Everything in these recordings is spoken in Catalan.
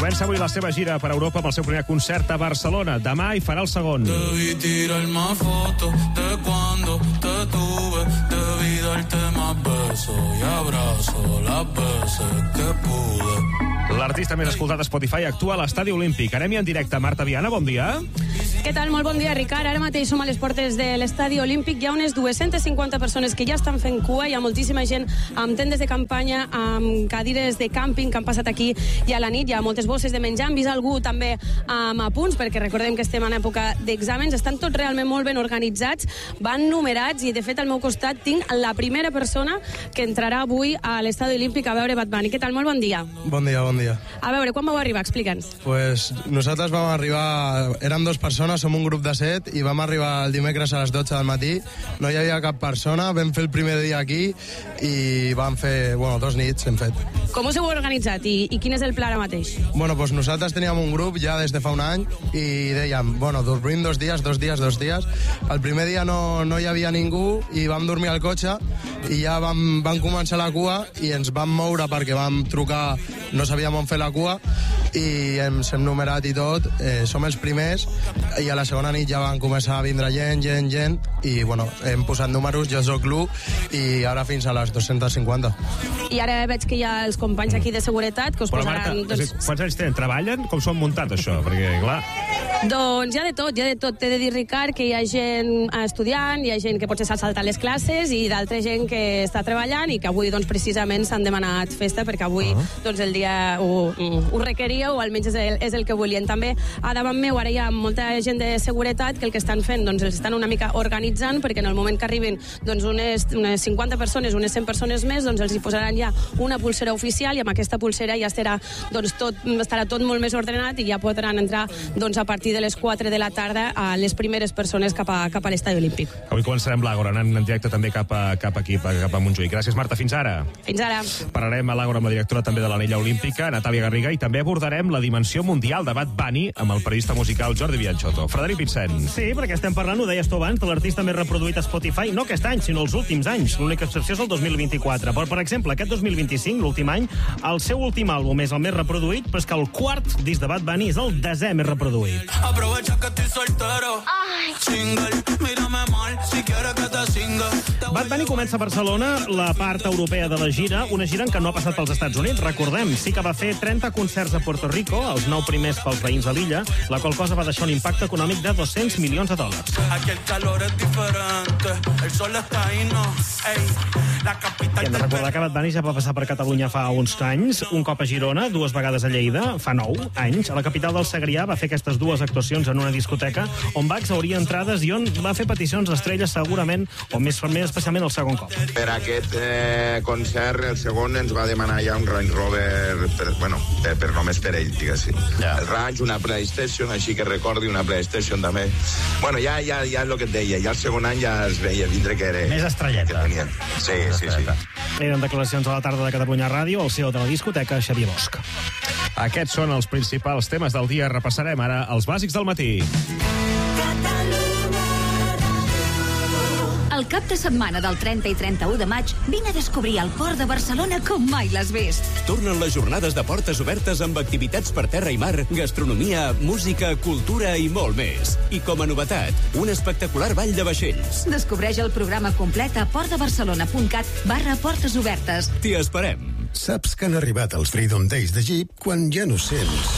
Comença avui la seva gira per Europa amb el seu primer concert a Barcelona. Demà hi farà el segon. Debí tirar más fotos de cuando te tuve. Debí darte más besos y abrazos las veces que pude. L'artista més escoltat a Spotify actua a l'Estadi Olímpic. Anem-hi en directe. Marta Viana, bon dia. Què tal? Molt bon dia, Ricard. Ara mateix som a les portes de l'Estadi Olímpic. Hi ha unes 250 persones que ja estan fent cua. Hi ha moltíssima gent amb tendes de campanya, amb cadires de càmping que han passat aquí i a la nit. Hi ha moltes bosses de menjar. Hem vist algú també amb apunts, perquè recordem que estem en època d'exàmens. Estan tots realment molt ben organitzats, van numerats i, de fet, al meu costat tinc la primera persona que entrarà avui a l'Estadi Olímpic a veure Bad Bunny. Què tal? Molt bon dia. Bon dia, bon dia. A veure, quan vau arribar? Explica'ns. Pues nosaltres vam arribar, érem 2 persones, som un grup de 7 i vam arribar el dimecres a les 12 del matí. No hi havia cap persona, vam fer el primer dia aquí i vam fer, 2 nits hem fet. Com us heu organitzat i quin és el pla ara mateix? Bueno, pues nosaltres teníem un grup ja des de fa un any i dèiem, dormim 2 dies. El primer dia no hi havia ningú i vam dormir al cotxe i ja vam començar la cua i ens vam moure perquè vam trucar, no sabíem on fer la cua i ens hem numerat i tot, som els primers i a la segona nit ja van començar a vindre gent i hem posat números, jo soc l'1 i ara fins a les 250. I ara veig que hi ha els companys aquí de seguretat que us posaran... Marta, quants anys tenen? Treballen? Com s'ho han muntat, això? Perquè, clar... Doncs hi ha de tot. T'he de dir, Ricard, que hi ha gent estudiant, hi ha gent que potser s'ha saltat les classes i d'altra gent que està treballant i que avui, precisament s'han demanat festa perquè avui, el dia ho requeria o almenys és el que volien. També a davant meu ara hi ha molta gent de seguretat que el que estan fent, els estan una mica organitzant perquè en el moment que arribin unes 50 persones, unes 100 persones més, els hi posaran ja una pulsera oficial i amb aquesta pulsera ja estarà tot molt més ordenat i ja podran entrar a partir de les 4 de la tarda a les primeres persones cap a l'Estadi Olímpic. Avui començarem l'Àgora, anant en directe també cap aquí, cap a Montjuïc. Gràcies, Marta. Fins ara. Fins ara. Parlarem a l'Àgora amb la directora també de l'Anella Olímpica, Natàlia Garriga, i també abordarem la dimensió mundial de Bad Bunny amb el periodista musical Jordi Bianchotto. Frederic Vincent. Sí, perquè estem parlant, ho deies tu abans, de l'artista més reproduït a Spotify, no aquest any, sinó els últims anys. L'única excepció és el 2024. Però, per exemple, aquest 2025, l'últim any, el seu últim àlbum és el més reproduït, però és que el quart disc de Bad Bunny és el 10è més reproduït. Aprovecha que estoy soltero. Single, mírame mal, si quieres que te singa. Bad Bunny comença a Barcelona, la part europea de la gira, una gira que no ha passat pels Estats Units, recordem. Sí que va fer 30 concerts a Puerto Rico, els 9 primers pels veïns de l'illa, la qual cosa va deixar un impacte econòmic de $200 milions. Aquí el calor es diferente, el sol está ahí, no, ey, la capital. I hem de recordar que Bad Bunny ja va passar per Catalunya fa uns anys, un cop a Girona, 2 vegades a Lleida, fa 9 anys. A la capital del Segrià va fer aquestes 2 actuacions en una discoteca on va exhaurir entrades i on va fer peticions d'estrelles segurament, o més especialment el segon cop. Per aquest concert, el segon ens va demanar ja un Range Rover, per només per ell, diguéssim. Yeah. El Range, una PlayStation, així que recordi una PlayStation també. Ja és el que et deia, ja el segon any ja es veia vindre que era... Més estrelleta. Sí. Eren declaracions a la tarda de Catalunya Ràdio, el CEO de la discoteca, Xavier Bosch. Aquests són els principals temes del dia. Repassarem ara els bàsics del matí. El cap de setmana del 30 i 31 de maig vine a descobrir el port de Barcelona com mai l'has vist. Tornen les jornades de portes obertes amb activitats per terra i mar, gastronomia, música, cultura i molt més. I com a novetat, un espectacular ball de vaixells. Descobreix el programa complet a portdebarcelona.cat/portes obertes. T'hi esperem. Saps que han arribat els Freedom Days de Jeep quan ja no sents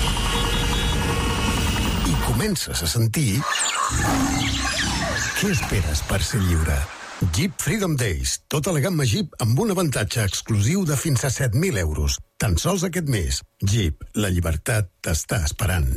i comences a sentir... Què esperes per ser lliure? Jeep Freedom Days. Tota la gamma Jeep amb un avantatge exclusiu de fins a 7.000 euros. Tan sols aquest mes. Jeep, la llibertat t'està esperant.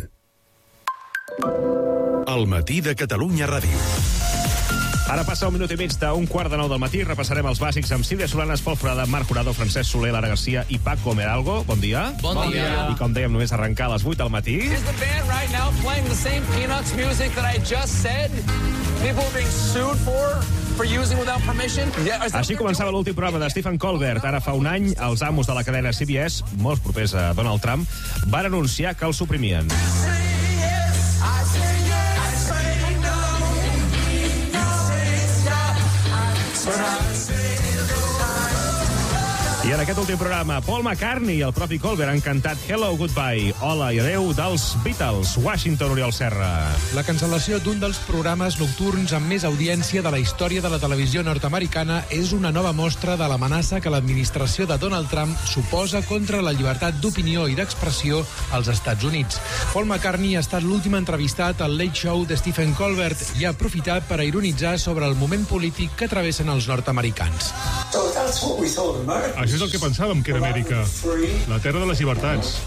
El matí de Catalunya Ràdio. Ara passa 1 minut i mig d'un 8:45 del matí. Repassarem els bàsics amb Sílvia Solanas, Pol Forada, Marc Jurado, Francesc Soler, Lara Garcia i Paco Meralgo. Bon dia. Bon dia. I com dèiem, només arrencar a les 8 del matí. Is the band right now playing the same Peanuts music that I just said? People are being sued for using without permission? Així començava l'últim programa de Stephen Colbert. Ara fa un any, els amos de la cadena CBS, molts propers a Donald Trump, van anunciar que el suprimien. I en aquest últim programa, Paul McCartney i el propi Colbert han cantat Hello, Goodbye, Hola i adeu dels Beatles. Washington, Oriol Serra. La cancel·lació d'un dels programes nocturns amb més audiència de la història de la televisió nord-americana és una nova mostra de l'amenaça que l'administració de Donald Trump suposa contra la llibertat d'opinió i d'expressió als Estats Units. Paul McCartney ha estat l'últim entrevistat al Late Show de Stephen Colbert i ha aprofitat per a ironitzar sobre el moment polític que travessen els nord-americans. Això és el que pensàvem que era Amèrica, la terra de les llibertats.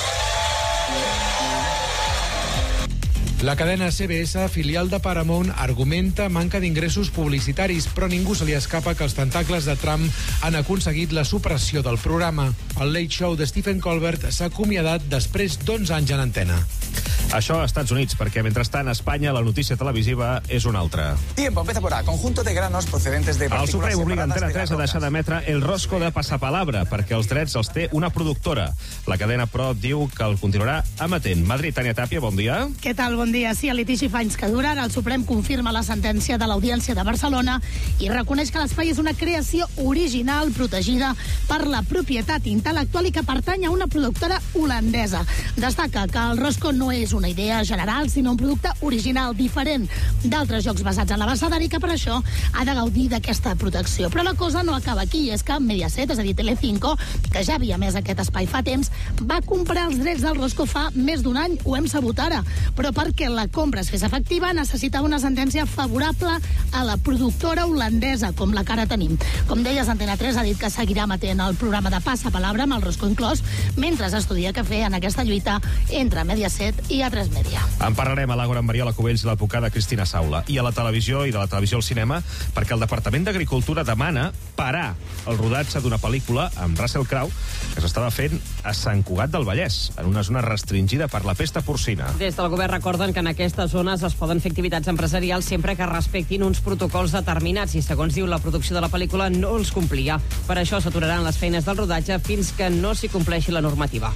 La cadena CBS, filial de Paramount, argumenta manca d'ingressos publicitaris, però ningú se li escapa que els tentacles de Trump han aconseguit la supressió del programa. El Late Show de Stephen Colbert s'ha acomiadat després d'11 anys en antena. Això a Estats Units, perquè mentrestant a Espanya la notícia televisiva és una altra. Tiempo, empieza por A. Conjunto de granos procedentes de El partículas Suprem obliga separadas Antena de 3 a deixar d'emetre El Rosco de Passapalabra, perquè els drets els té una productora. La cadena, però, diu que el continuarà emetent. Madrid, Tània Tàpia, bon dia. Què tal? Bon dia. Sí, el litigi fa anys que dura. Ara el Suprem confirma la sentència de l'Audiència de Barcelona i reconeix que l'espai és una creació original protegida per la propietat intel·lectual i que pertany a una productora holandesa. Destaca que El Rosco no és una idea general, sinó un producte original, diferent d'altres jocs basats en l'abecedari, que per això ha de gaudir d'aquesta protecció. Però la cosa no acaba aquí, és que Mediaset, és a dir, Telecinco, que ja havia emès aquest espai fa temps, va comprar els drets del Rosco fa més d'un any, ho hem sabut ara, però perquè la compra es fes efectiva necessitava una sentència favorable a la productora holandesa, com la que ara tenim. Com deies, Antena 3 ha dit que seguirà emetent el programa de Passapalabra amb el Rosco inclòs, mentre estudia què fer en aquesta lluita entre Mediaset i A3 Media. En parlarem a l'Àgora amb Mariola Cubells i l'advocada Cristina Saula. I a la televisió i de la televisió al cinema, perquè el Departament d'Agricultura demana parar el rodatge d'una pel·lícula amb Russell Crowe que s'estava fent a Sant Cugat del Vallès, en una zona restringida per la pesta porcina. Des del govern recorden que en aquestes zones es poden fer activitats empresarials sempre que respectin uns protocols determinats i, segons diu, la producció de la pel·lícula no els complia. Per això s'aturaran les feines del rodatge fins que no s'hi compleixi la normativa.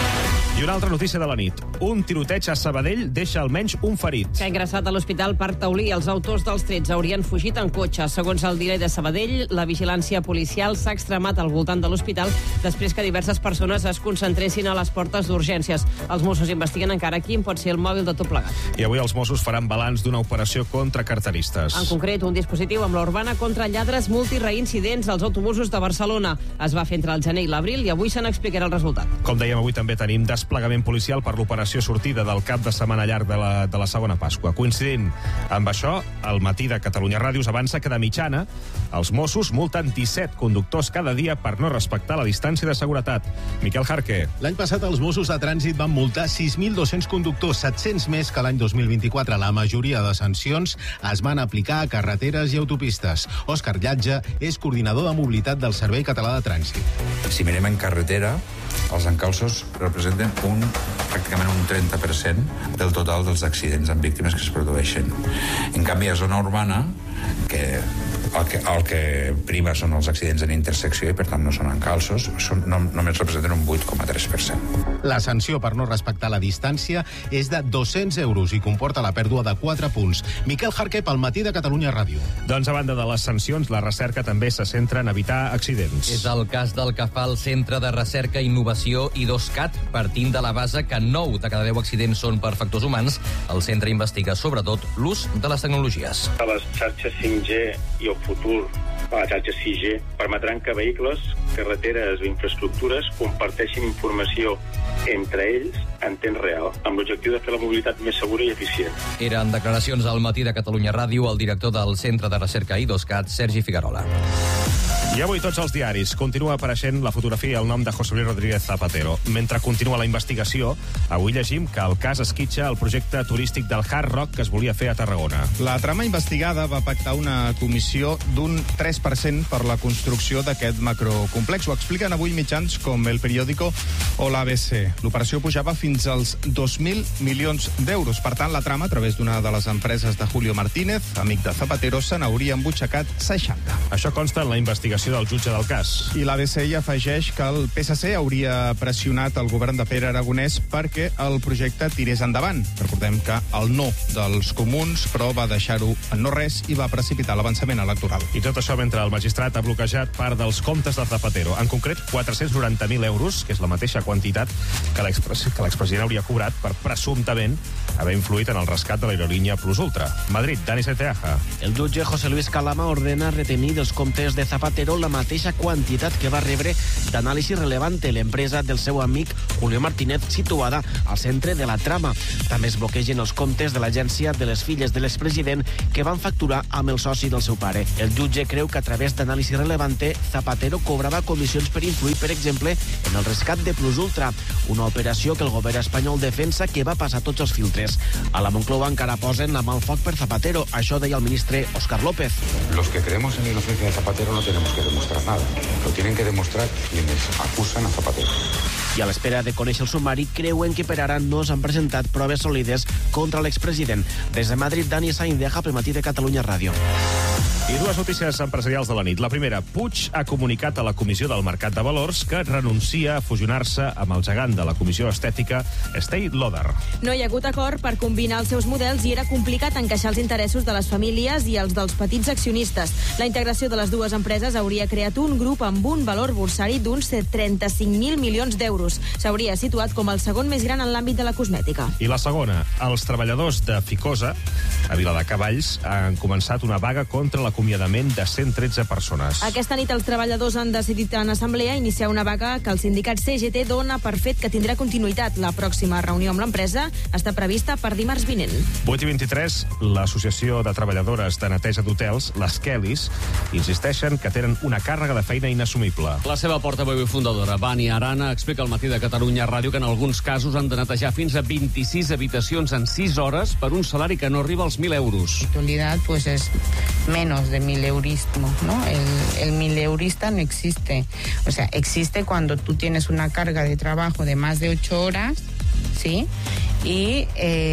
I una altra notícia de la nit. Un tiroteig a Sabadell deixa almenys un ferit. Que ha ingressat a l'Hospital Parc Taulí. Els autors dels trets haurien fugit en cotxe. Segons el diari de Sabadell, la vigilància policial s'ha extremat al voltant de l'hospital després que diverses persones es concentressin a les portes d'urgències. Els Mossos investiguen encara quin pot ser el mòbil de tot plegat. I avui els Mossos faran balanç d'una operació contra carteristes. En concret, un dispositiu amb la urbana contra lladres multireincidents als autobusos de Barcelona. Es va fer entre el gener i l'abril i avui se n'explicarà el resultat. Com dèiem, avui també tenim desplegament policial per l'operació sortida del cap de setmana llarg de la segona Pasqua. Coincidint amb això, el Matí de Catalunya Ràdio avança que de mitjana els Mossos multen 17 conductors cada dia per no respectar la distància de seguretat. Miquel Jarque. L'any passat els Mossos de Trànsit van multar 6.200 conductors, 700 més que l'any 2024. La majoria de sancions es van aplicar a carreteres i autopistes. Òscar Llatge és coordinador de mobilitat del Servei Català de Trànsit. Si mirem en carretera, els encalços representen pràcticament un 30% del total dels accidents amb víctimes que es produeixen. En canvi, a zona urbana, que el que prima són els accidents en intersecció i per tant no són encalços, només representen un 8,3%. La sanció per no respectar la distància és de 200 euros i comporta la pèrdua de 4 punts. Miquel Jarque, pel Matí de Catalunya Ràdio. Doncs a banda de les sancions, la recerca també se centra en evitar accidents. És el cas del que fa el Centre de Recerca, Innovació i 2CAT, partint de la base que 9 de cada 10 accidents són per factors humans. El centre investiga sobretot l'ús de les tecnologies. A les xarxes 5G i el futur a la xarxa 6G permetran que vehicles, carreteres o infraestructures comparteixin informació entre ells en temps real, amb l'objectiu de fer la mobilitat més segura i eficient. Eren declaracions al Matí de Catalunya Ràdio el director del Centre de Recerca I2CAT, Sergi Figuerola. I avui tots els diaris continua apareixent la fotografia i el nom de José Luis Rodríguez Zapatero. Mentre continua la investigació, avui llegim que el cas esquitxa el projecte turístic del Hard Rock que es volia fer a Tarragona. La trama investigada va pactar una comissió d'un 3% per la construcció d'aquest macrocomplex. Ho expliquen avui mitjans com El Periódico o l'ABC. L'operació pujava fins als 2.000 milions d'euros. Per tant, la trama, a través d'una de les empreses de Julio Martínez, amic de Zapatero, se n'hauria embutxacat 60. Això consta en la investigació investigació del jutge del cas. I l'ABC hi afegeix que el PSC hauria pressionat el govern de Pere Aragonès perquè el projecte tirés endavant. Recordem que el no dels comuns, però va deixar-ho en no res i va precipitar l'avançament electoral. I tot això mentre el magistrat ha bloquejat part dels comptes de Zapatero. En concret, 490.000 euros, que és la mateixa quantitat que l'expresident hauria cobrat per presumptament haver influït en el rescat de l'aerolínia Plus Ultra. Madrid, Dani Seteaja. El jutge José Luis Calama ordena retenir dels comptes de Zapatero la mateixa quantitat que va rebre d'Anàlisi Relevante, l'empresa del seu amic Julio Martínez, situada al centre de la trama. També es bloquegen els comptes de l'agència de les filles de l'expresident que van facturar amb el soci del seu pare. El jutge creu que a través d'Anàlisi Relevante, Zapatero cobrava comissions per influir, per exemple, en el rescat de Plus Ultra, una operació que el govern espanyol defensa que va passar tots els filtres. A la Moncloa encara posen la mà al foc per Zapatero. Això deia el ministre Óscar López. Los que creemos en la inocencia de Zapatero no tenemos que demostrar nada. Lo tienen que demostrar quienes acusan a Zapatero. I a l'espera de conèixer el sumari, creuen que per ara no s'han presentat proves sòlides contra l'expresident. Des de Madrid, Dani Saindeja, pel Matí de Catalunya Ràdio. I dues notícies empresarials de la nit. La primera, Puig ha comunicat a la Comissió del Mercat de Valors que renuncia a fusionar-se amb el gegant de la Comissió Estètica, Estée Lauder. No hi ha hagut acord per combinar els seus models i era complicat encaixar els interessos de les famílies i els dels petits accionistes. La integració de les dues empreses hauria creat un grup amb un valor borsari d'uns 35.000 milions d'euros. S'hauria situat com el segon més gran en l'àmbit de la cosmètica. I la segona, els treballadors de Ficosa, a Viladecavalls, han començat una vaga contra l'acomiadament de 113 persones. Aquesta nit els treballadors han decidit en assemblea iniciar una vaga que el sindicat CGT dona per fet que tindrà continuïtat. La pròxima reunió amb l'empresa està prevista per dimarts vinent. 8:23, l'Associació de Treballadores de Neteja d'Hotels, les Kellys, insisteixen que tenen una càrrega de feina inassumible. La seva portaveu i fundadora, Vani Arana, explica al Matí de Catalunya Ràdio que en alguns casos han de netejar fins a 26 habitacions en 6 hores per un salari que no arriba als 1.000 euros. En actualidad, pues es menos de 1.000eurismo, ¿no? El 1.000eurista no existe. O sea, existe cuando tú tienes una carga de trabajo de más de 8 horas, ¿sí? Y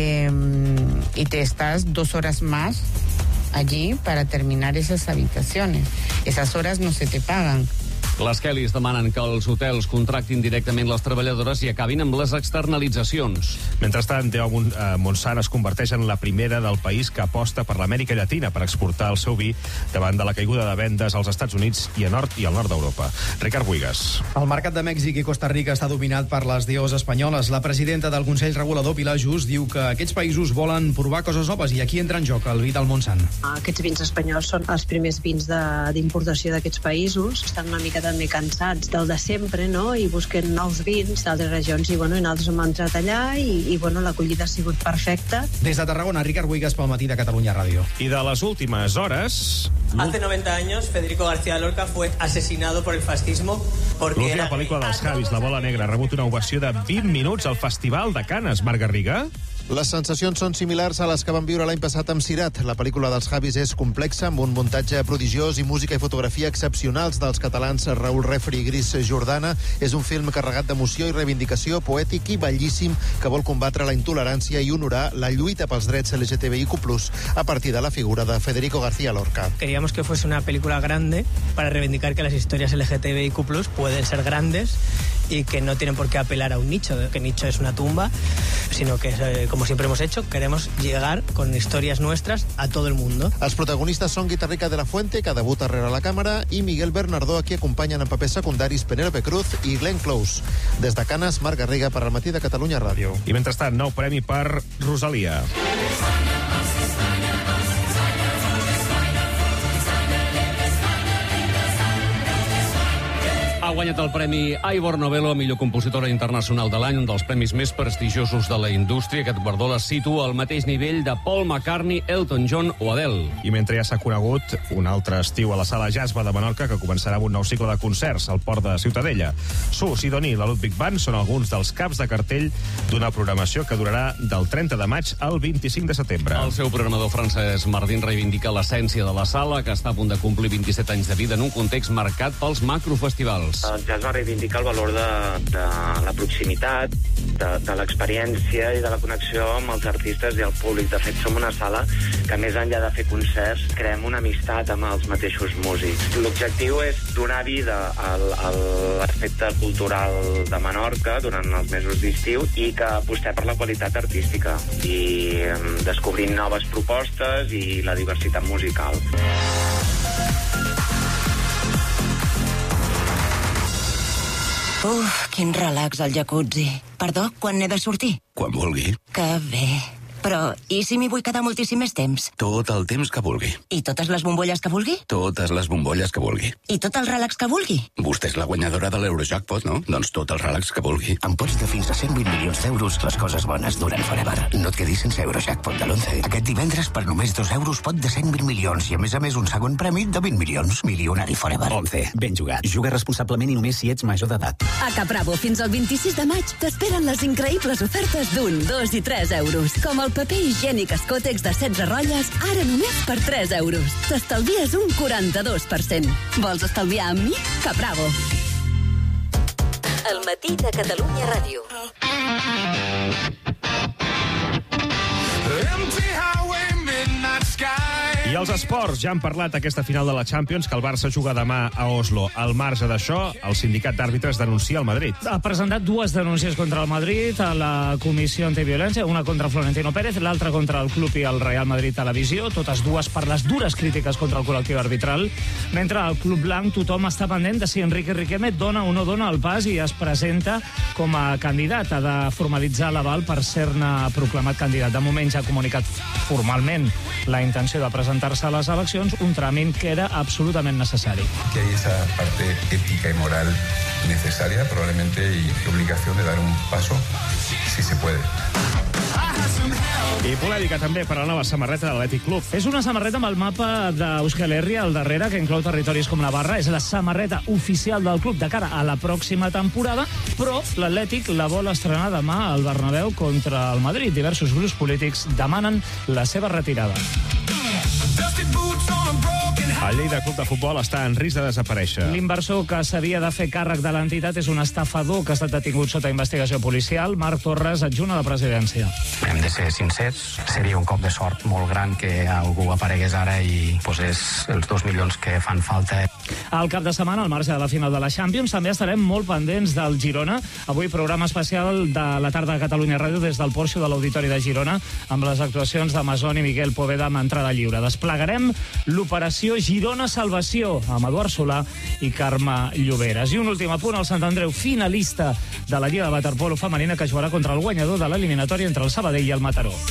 te estás 2 horas más allí para terminar esas habitaciones. Esas horas no se te pagan. Les Kellys demanen que els hotels contractin directament les treballadores i acabin amb les externalitzacions. Mentrestant, DO Montsant es converteix en la primera del país que aposta per l'Amèrica Llatina per exportar el seu vi davant de la caiguda de vendes als Estats Units i al nord d'Europa. Ricard Buigas. El mercat de Mèxic i Costa Rica està dominat per les DOs espanyoles. La presidenta del Consell Regulador, Pilar Just, diu que aquests països volen provar coses noves i aquí entra en joc el vi del Montsant. Aquests vins espanyols són els primers vins d'importació d'aquests països. Estan una mica també cansats del de sempre, no? I busquen nous vins d'altres regions i nosaltres hem entrat allà i l'acollida ha sigut perfecta. Des de Tarragona, Ricard Buigas pel Matí de Catalunya Ràdio. I de les últimes hores... Hace 90 años, Federico García Lorca fue asesinado por el fascismo porque... L'última pel·lícula dels Javis, La bola negra, ha rebut una ovació de 20 minuts al Festival de Canes. Marc Garriga? Les sensacions són similars a les que van viure l'any passat amb Sirat. La pel·lícula dels Javis és complexa, amb un muntatge prodigiós i música i fotografia excepcionals dels catalans Raül Refri i Gris Jordana. És un film carregat d'emoció i reivindicació, poètic i bellíssim, que vol combatre la intolerància i honorar la lluita pels drets LGTBIQ+, a partir de la figura de Federico García Lorca. Queríamos que fuese una película grande para reivindicar que las historias LGTBIQ+ pueden ser grandes y que no tienen por qué apelar a un nicho, que nicho es una tumba, sino que, como siempre hemos hecho, queremos llegar con historias nuestras a todo el mundo. Els protagonistes són Guitarrica de la Fuente, que debuta rere la càmera, i Miguel Bernardó, a qui acompanyen en papers secundaris Penélope Cruz i Glenn Close. Des de Canes, Marc Garriga per al Matí de Catalunya Ràdio. I mentrestant, nou premi per Rosalia. Ha guanyat el Premi Ivor Novello a millor compositora internacional de l'any, un dels premis més prestigiosos de la indústria. Aquest guardó la situa al mateix nivell de Paul McCartney, Elton John o Adele. I mentre ja s'ha conegut un altre estiu a la Sala Jasba de Menorca, que començarà amb un nou cicle de concerts al Port de Ciutadella. Su, Sidoní i la Ludwig Band són alguns dels caps de cartell d'una programació que durarà del 30 de maig al 25 de setembre. El seu programador francès Mardin reivindica l'essència de la sala, que està a punt de complir 27 anys de vida en un context marcat pels macrofestivals. El jazz va reivindicar el valor de la proximitat, de l'experiència i de la connexió amb els artistes i el públic. De fet, som una sala que, més enllà de fer concerts, creem una amistat amb els mateixos músics. L'objectiu és donar vida a l'aspecte cultural de Menorca durant els mesos d'estiu i que apostem per la qualitat artística i descobrint noves propostes i la diversitat musical. Quin relax al jacuzzi. Perdó, quan n'he de sortir? Quan vulgui. Que bé. Però, i si m'hi vull quedar moltíssim més temps? Tot el temps que vulgui. I totes les bombolles que vulgui? Totes les bombolles que vulgui. I tot el relax que vulgui? Vostè és la guanyadora de l'Eurojackpot, no? Doncs tot el relax que vulgui. Amb pots de fins a 120 milions d'euros, les coses bones duren forever. No et quedis sense Eurojackpot de l'11. Aquest divendres, per només 2 euros, pot de 120 milions i, a més, un segon premi de 20 milions. Milionari forever. 11. Ben jugat. Juga responsablement i només si ets major d'edat. A Capravo, fins al 26 de maig, t'esperen les increïbles ofertes d'1, 2 i 3 euros. Com el paper higiènic Escòtex de 16 ratlles, ara només per 3 euros. T'estalvies un 42%. Vols estalviar amb mi? Capravo. El matí de Catalunya Ràdio. I els esports, ja han parlat aquesta final de la Champions, que el Barça juga demà a Oslo. Al marge d'això, el sindicat d'àrbitres denuncia el Madrid. Ha presentat 2 denúncies contra el Madrid a la Comissió Antiviolència, una contra Florentino Pérez, l'altra contra el club i el Real Madrid Televisió, totes dues per les dures crítiques contra el col·lectiu arbitral, mentre al Club Blanc tothom està pendent de si Enrique Riquelme dona o no dona el pas i es presenta com a candidat. Ha de formalitzar l'aval per ser-ne proclamat candidat. De moment ja ha comunicat formalment la intenció de presentar-se a les eleccions, un tràmit que era absolutament necessari. Que hay esa parte ética y moral necesaria, probablemente, y obligación de dar un paso, si se puede. I polèmica també per a la nova samarreta de l'Atlètic Club. És una samarreta amb el mapa d'Euskal Herria al darrere, que inclou territoris com Navarra. És la samarreta oficial del club de cara a la pròxima temporada, però l'Atlètic la vol estrenar demà al Bernabéu contra el Madrid. Diversos grups polítics demanen la seva retirada. El Lleida Club de Futbol està en risc de desaparèixer. L'inversor que s'havia de fer càrrec de l'entitat és un estafador que ha estat detingut sota investigació policial. Marc Torres, adjunt a la presidència. Hem de ser sincers, seria un cop de sort molt gran que algú aparegués ara i posés els 2 milions que fan falta. Al cap de setmana, al marge de la final de la Champions, també estarem molt pendents del Girona. Avui programa especial de la tarda de Catalunya Ràdio des del porxo de l'Auditori de Girona, amb les actuacions de Masón i Miguel Poveda amb entrada lliure. Desplegarem l'operació Girona Salvació amb Eduard Solà i Carme Lloberes. I un últim apunt, el Sant Andreu, finalista de la Lliga de Waterpolo femenina, que jugarà contra el guanyador de l'eliminatòria entre el Sabadell i el Mataró.